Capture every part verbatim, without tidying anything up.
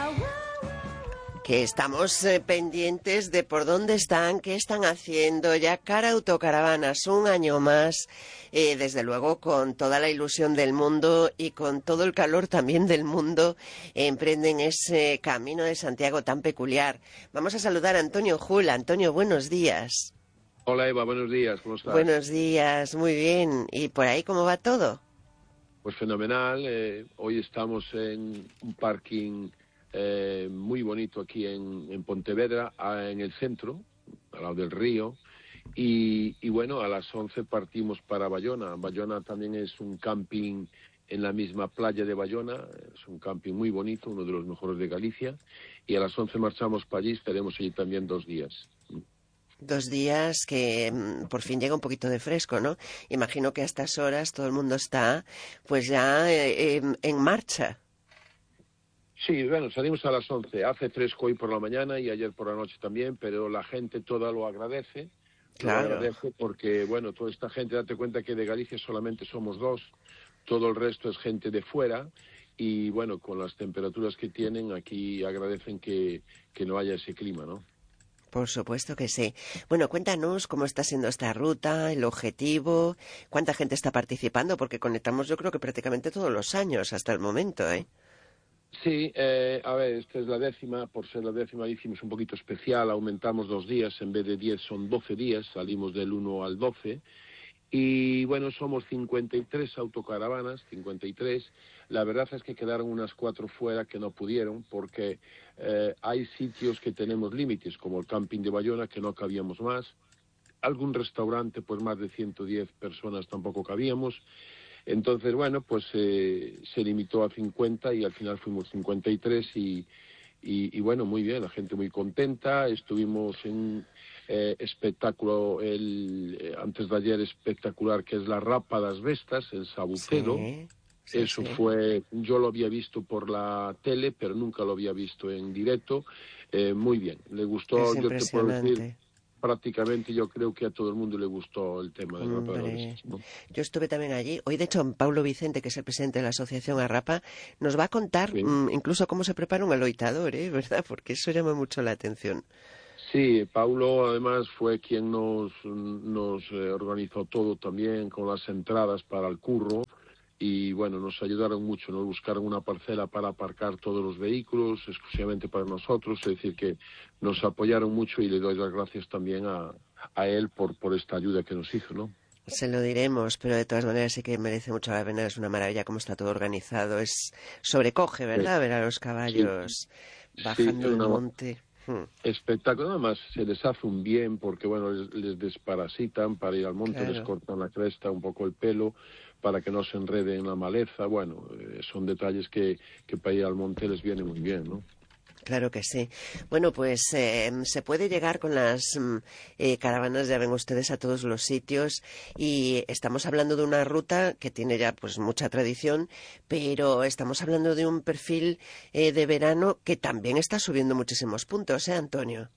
Que estamos eh, pendientes de por dónde están, qué están haciendo. Ya Cara Autocaravanas, un año más, eh, desde luego con toda la ilusión del mundo y con todo el calor también del mundo, eh, emprenden ese camino de Santiago tan peculiar. Vamos a saludar a Antonio Jul. Antonio, buenos días. Hola Eva, buenos días, ¿cómo estás? Buenos días, muy bien. ¿Y por ahí cómo va todo? Pues fenomenal, eh, hoy estamos en un parking eh, muy bonito aquí en, en Pontevedra, a, en el centro, al lado del río, y, y bueno, a las once partimos para Bayona. Bayona también es un camping en la misma playa de Bayona, es un camping muy bonito, uno de los mejores de Galicia, y a las once marchamos para allí, estaremos allí también dos días. Dos días que mm, por fin llega un poquito de fresco, ¿no? Imagino que a estas horas todo el mundo está pues ya eh, en, en marcha. Sí, bueno, salimos a las once, hace fresco hoy por la mañana y ayer por la noche también, pero la gente toda lo agradece, Claro. lo agradece porque, bueno, toda esta gente, date cuenta que de Galicia solamente somos dos, todo el resto es gente de fuera y, bueno, con las temperaturas que tienen, aquí agradecen que, que no haya ese clima, ¿no? Por supuesto que sí. Bueno, cuéntanos cómo está siendo esta ruta, el objetivo, cuánta gente está participando, porque conectamos yo creo que prácticamente todos los años hasta el momento, ¿eh? Sí, eh, a ver, esta es la décima, por ser la décima hicimos un poquito especial, aumentamos dos días, en vez de diez son doce días, salimos del uno al doce, y bueno, somos cincuenta y tres autocaravanas, cincuenta y tres, la verdad es que quedaron unas cuatro fuera que no pudieron, porque eh, hay sitios que tenemos límites, como el camping de Bayona, que no cabíamos más, algún restaurante, pues más de ciento diez personas tampoco cabíamos. Entonces, bueno, pues eh, se limitó a cincuenta y al final fuimos cincuenta y tres y, y, y bueno, muy bien, la gente muy contenta. Estuvimos en un eh, espectáculo, el, eh, antes de ayer, espectacular, que es la Rapa das Vestas, el Sabucedo. Sí, sí, Eso sí. fue, yo lo había visto por la tele, pero nunca lo había visto en directo. Eh, muy bien, le gustó, Es yo te puedo decir, impresionante. prácticamente yo creo que a todo el mundo le gustó el tema del Rapa de las Hombre, Vestas, ¿no? yo estuve también allí. Hoy, de hecho, Paulo Vicente, que es el presidente de la Asociación Arrapa, nos va a contar Sí. mm, incluso cómo se prepara un aloitador, ¿eh? ¿Verdad? Porque eso llama mucho la atención. Sí, Paulo además fue quien nos, nos eh, organizó todo también con las entradas para el curro y bueno, nos ayudaron mucho, nos buscaron una parcela para aparcar todos los vehículos exclusivamente para nosotros, es decir que nos apoyaron mucho y le doy las gracias también a, a él por, por esta ayuda que nos hizo, ¿no? Se lo diremos, pero de todas maneras sí que merece mucho la pena. Es una maravilla cómo está todo organizado. Es sobrecoge, Sí, ¿verdad? Ver a los sí, caballos sí, bajando el una, monte. Hmm, espectáculo, además se les hace un bien porque, bueno, les, les desparasitan para ir al monte, les claro. cortan la cresta, un poco el pelo, para que no se enrede en la maleza. Bueno, eh, son detalles que, que para ir al monte les viene muy bien, ¿no? Claro que sí. Bueno, pues eh, se puede llegar con las mm, eh, caravanas, ya ven ustedes, a todos los sitios y estamos hablando de una ruta que tiene ya pues mucha tradición, pero estamos hablando de un perfil eh, de verano que también está subiendo muchísimos puntos, ¿eh, Antonio?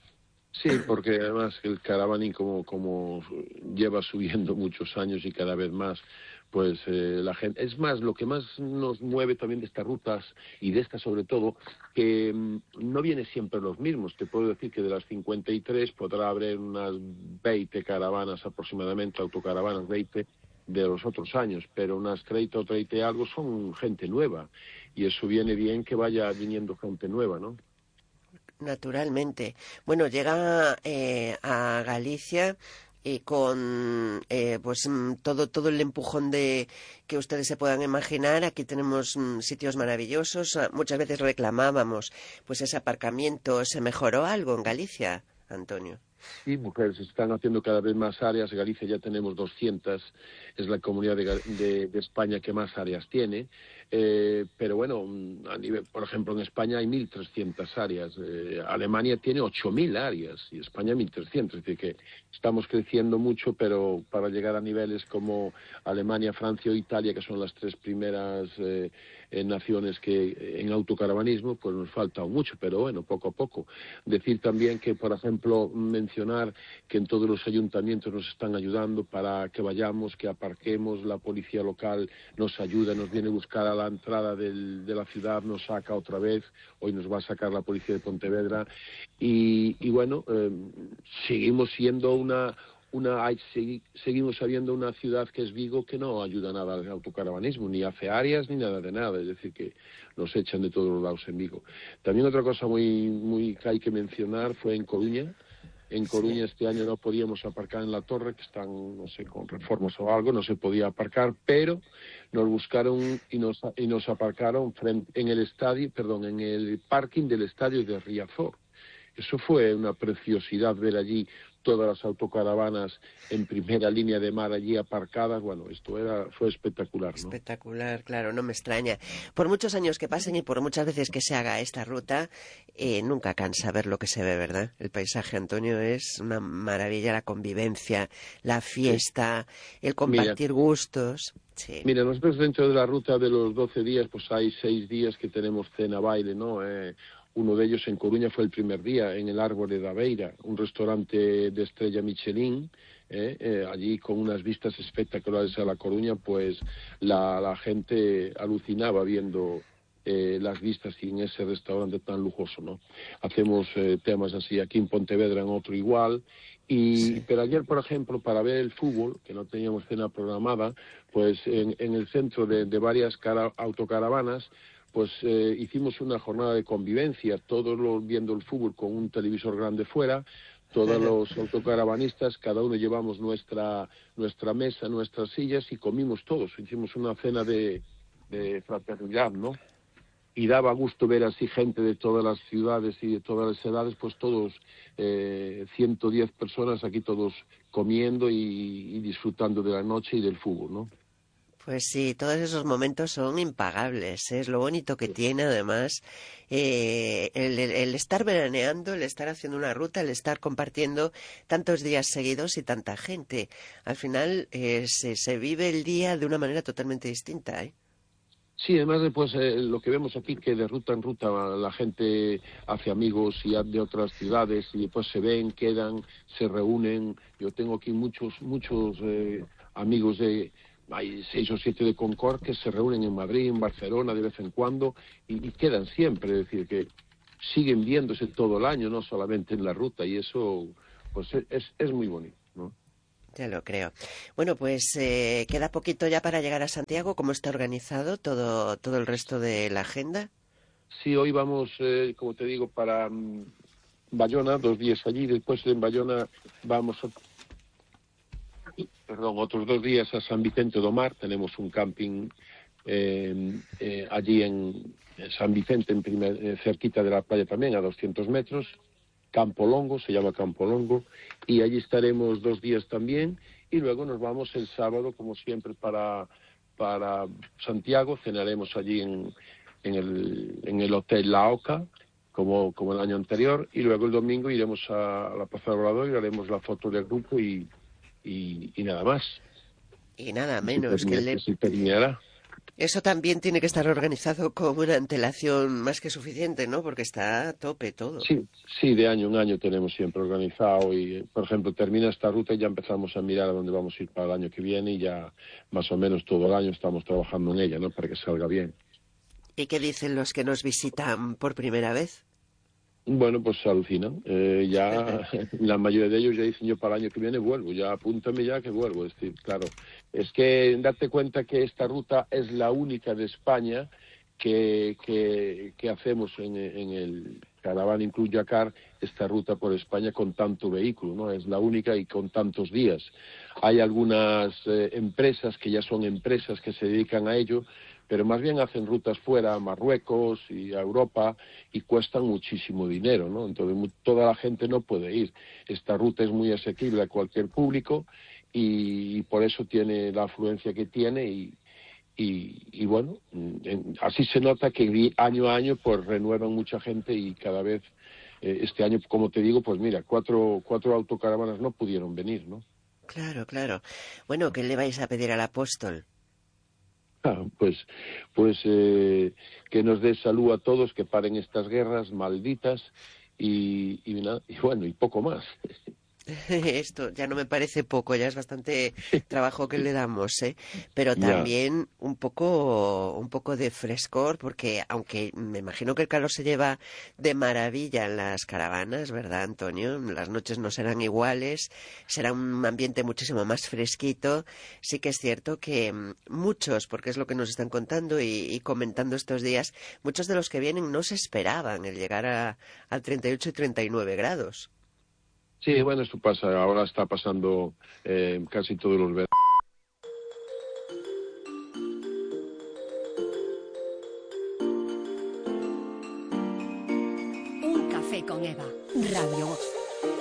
Sí, porque además el caravaning como, como lleva subiendo muchos años y cada vez más, pues eh, la gente... Es más, lo que más nos mueve también de estas rutas, y de estas sobre todo, que mm, no viene siempre los mismos. Te puedo decir que de las cincuenta y tres podrá haber unas veinte caravanas aproximadamente, autocaravanas veinte, de los otros años, pero unas treinta o treinta y algo son gente nueva, y eso viene bien que vaya viniendo gente nueva, ¿no? Naturalmente. Bueno, llega eh, a Galicia y con eh, pues mm, todo todo el empujón de que ustedes se puedan imaginar. Aquí tenemos mm, sitios maravillosos. Ah, muchas veces reclamábamos pues ese aparcamiento. ¿Se mejoró algo en Galicia, Antonio? Sí, mujeres, se están haciendo cada vez más áreas. Galicia ya tenemos doscientas, es la comunidad de, Ga- de- de España que más áreas tiene. Eh, pero bueno, mm, a nivel, por ejemplo, en España hay mil trescientas áreas. Eh, Alemania tiene ocho mil áreas y España mil trescientas. Es decir, que estamos creciendo mucho, pero para llegar a niveles como Alemania, Francia o Italia, que son las tres primeras eh, eh, naciones que eh, en autocaravanismo, pues nos falta mucho, pero bueno, poco a poco. Decir también que, por ejemplo, mencionar que en todos los ayuntamientos nos están ayudando para que vayamos, que aparquemos, la policía local nos ayuda, nos viene a buscar a la entrada del, de la ciudad, nos saca otra vez, hoy nos va a sacar la policía de Pontevedra, y, y bueno, eh, seguimos siendo una... Una, hay, segui, seguimos habiendo una ciudad que es Vigo que no ayuda nada al autocaravanismo, ni hace áreas ni nada de nada, es decir, que nos echan de todos los lados en Vigo. También otra cosa muy, muy que hay que mencionar fue en Coruña. En Coruña sí. Este año no podíamos aparcar en la torre, que están, no sé, con reformas o algo, no se podía aparcar, pero nos buscaron y nos, y nos aparcaron frente, en el estadio, perdón, en el parking del estadio de Riazor. Eso fue una preciosidad ver allí todas las autocaravanas en primera línea de mar allí aparcadas. Bueno, esto era fue espectacular, ¿no? Espectacular, claro, no me extraña. Por muchos años que pasen y por muchas veces que se haga esta ruta, eh, nunca cansa ver lo que se ve, ¿verdad? El paisaje, Antonio, es una maravilla, la convivencia, la fiesta, sí. El compartir mira, gustos. Sí. Mira, nosotros dentro de la ruta de los doce días, pues hay seis días que tenemos cena, baile, ¿no? Eh, Uno de ellos en Coruña fue el primer día, en el Árbore da Beira, un restaurante de estrella Michelin, eh, eh, allí con unas vistas espectaculares a La Coruña, pues la, la gente alucinaba viendo eh, las vistas y en ese restaurante tan lujoso, ¿no? Hacemos eh, temas así, aquí en Pontevedra en otro igual, y sí. Pero ayer, por ejemplo, para ver el fútbol, que no teníamos cena programada, pues en, en el centro de, de varias cara, autocaravanas, pues eh, hicimos una jornada de convivencia, todos los viendo el fútbol con un televisor grande fuera, todos los autocaravanistas, cada uno llevamos nuestra nuestra mesa, nuestras sillas y comimos todos, hicimos una cena de, de fraternidad, ¿no? Y daba gusto ver así gente de todas las ciudades y de todas las edades, pues todos, eh, ciento diez personas aquí todos comiendo y, y disfrutando de la noche y del fútbol, ¿no? Pues sí, todos esos momentos son impagables, ¿eh? Es lo bonito que tiene además eh, el, el, el estar veraneando, el estar haciendo una ruta, el estar compartiendo tantos días seguidos y tanta gente. Al final eh, se, se vive el día de una manera totalmente distinta, ¿eh? Sí, además pues eh, lo que vemos aquí que de ruta en ruta la gente hace amigos y de otras ciudades y después se ven, quedan, se reúnen. Yo tengo aquí muchos muchos eh, amigos de hay seis o siete de Concord que se reúnen en Madrid, en Barcelona de vez en cuando y, y quedan siempre, es decir, que siguen viéndose todo el año, no solamente en la ruta, y eso pues es, es muy bonito, ¿no? Ya lo creo. Bueno, pues eh, queda poquito ya para llegar a Santiago. ¿Cómo está organizado todo, todo el resto de la agenda? Sí, hoy vamos, eh, como te digo, para um, Bayona, dos días allí, después en Bayona vamos a... Perdón, otros dos días a San Vicente do Mar, tenemos un camping eh, eh, allí en San Vicente, en primer, eh, cerquita de la playa también, a doscientos metros, Campo Longo, se llama Campo Longo, y allí estaremos dos días también, y luego nos vamos el sábado, como siempre, para, para Santiago, cenaremos allí en, en, el, en el Hotel La Oca, como, como el año anterior, y luego el domingo iremos a, a la Plaza del Obrador y haremos la foto del grupo y Y, y nada más. Y nada menos que le... Se terminará. Eso también tiene que estar organizado con una antelación más que suficiente, ¿no? Porque está a tope todo. Sí, sí, de año en año tenemos siempre organizado y, por ejemplo, termina esta ruta y ya empezamos a mirar a dónde vamos a ir para el año que viene y ya más o menos todo el año estamos trabajando en ella, ¿no? Para que salga bien. ¿Y qué dicen los que nos visitan por primera vez? Bueno, pues alucinan. Eh, ya la mayoría de ellos ya dicen yo para el año que viene vuelvo, ya apúntame ya que vuelvo. Es decir, claro, es que date cuenta que esta ruta es la única de España que, que, que hacemos en, en el Caravan Include Dakar, esta ruta por España con tanto vehículo, ¿no? Es la única y con tantos días. Hay algunas eh, empresas que ya son empresas que se dedican a ello, pero más bien hacen rutas fuera, a Marruecos y a Europa, y cuestan muchísimo dinero, ¿no? Entonces toda la gente no puede ir. Esta ruta es muy asequible a cualquier público y, y por eso tiene la afluencia que tiene y, y, y bueno, en, así se nota que año a año pues renuevan mucha gente y cada vez, eh, este año, como te digo, pues mira, cuatro, cuatro autocaravanas no pudieron venir, ¿no? Claro, claro. Bueno, ¿qué le vais a pedir al apóstol? Ah, pues pues eh, que nos dé salud a todos, que paren estas guerras malditas y, y, y bueno, y poco más. Esto ya no me parece poco, ya es bastante trabajo que le damos, ¿eh? Pero Ya. también un poco, un poco de frescor, porque aunque me imagino que el calor se lleva de maravilla en las caravanas, ¿verdad, Antonio? Las noches no serán iguales, será un ambiente muchísimo más fresquito. Sí que es cierto que mm, muchos, porque es lo que nos están contando y, y comentando estos días, muchos de los que vienen no se esperaban el llegar a, a treinta y ocho y treinta y nueve grados. Sí, bueno, esto pasa, ahora está pasando eh, casi todos los veranos. Un café con Eva. Radio